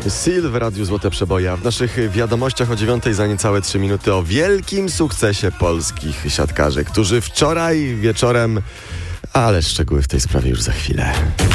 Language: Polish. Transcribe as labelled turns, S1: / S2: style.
S1: Seal w Radiu Złote Przeboje, a w naszych wiadomościach o 9:00 za niecałe 3 minuty o wielkim sukcesie polskich siatkarzy, którzy wczoraj wieczorem... Ale szczegóły w tej sprawie już za chwilę.